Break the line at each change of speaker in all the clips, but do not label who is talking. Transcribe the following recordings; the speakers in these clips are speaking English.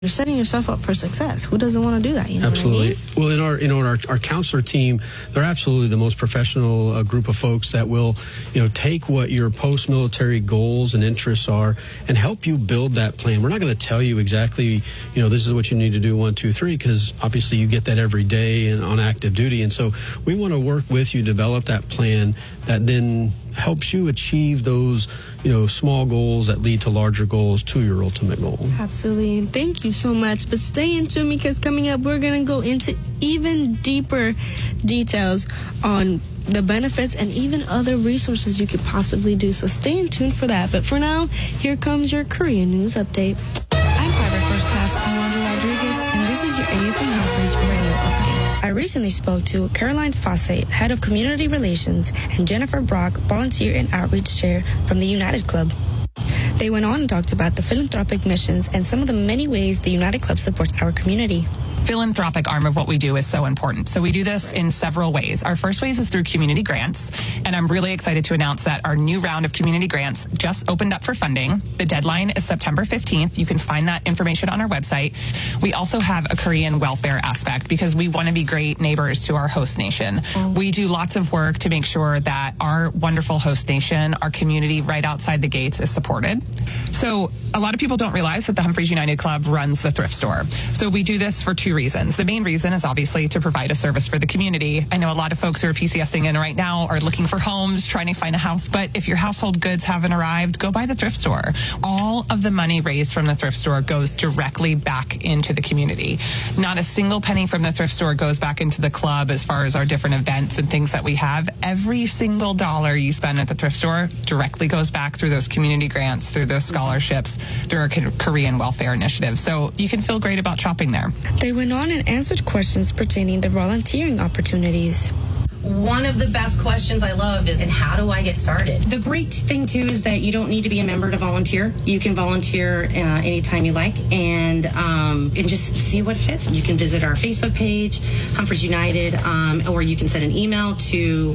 You're setting yourself up for success. Who doesn't want to do that? You know
Absolutely.
what I mean?
Well, our counselor team, they're absolutely the most professional group of folks that will, take what your post-military goals and interests are and help you build that plan. We're not going to tell you exactly, this is what you need to do 1, 2, 3, because obviously you get that every day and on active duty. And so we want to work with you, develop that plan that then helps you achieve those, small goals that lead to larger goals to your ultimate goal.
Absolutely. And thank you so much. But stay in tune, because coming up, we're going to go into even deeper details on the benefits and even other resources you could possibly do. So stay in tune for that. But for now, here comes your Korean news update. I'm Private First Class Alondra Rodriguez, and this is your AFN Humphreys radio update. I recently spoke to Caroline Fossey, Head of Community Relations, and Jennifer Brock, Volunteer and Outreach Chair from the United Club. They went on and talked about the philanthropic missions and some of the many ways the United Club supports our community.
Philanthropic arm of what we do is so important. So we do this in several ways. Our first ways is through community grants. And I'm really excited to announce that our new round of community grants just opened up for funding. The deadline is September 15th. You can find that information on our website. We also have a Korean welfare aspect because we want to be great neighbors to our host nation. We do lots of work to make sure that our wonderful host nation, our community right outside the gates, is supported. So a lot of people don't realize that the Humphreys United Club runs the thrift store. So we do this for 2 reasons. The main reason is obviously to provide a service for the community. I know a lot of folks who are PCSing in right now are looking for homes, trying to find a house, but if your household goods haven't arrived, go by the thrift store. All of the money raised from the thrift store goes directly back into the community. Not a single penny from the thrift store goes back into the club as far as our different events and things that we have. Every single dollar you spend at the thrift store directly goes back through those community grants, through those scholarships, through our Korean welfare initiative. So you can feel great about shopping there.
They went on and answered questions pertaining to volunteering opportunities.
One of the best questions I love is, and how do I get started?
The great thing, too, is that you don't need to be a member to volunteer. You can volunteer anytime you like and just see what fits. You can visit our Facebook page, Humphreys United, or you can send an email to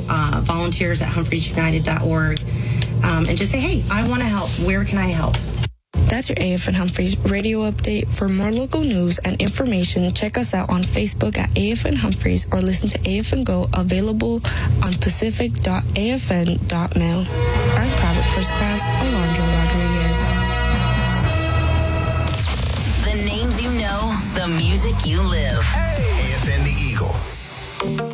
volunteers@humphreysunited.org and just say, hey, I want to help. Where can I help?
That's your AFN Humphreys radio update. For more local news and information, check us out on Facebook at AFN Humphreys or listen to AFN Go, available on pacific.afn.mil. I'm Private First Class Alondra Rodriguez.
The names you know, the music you live.
AFN The Eagle.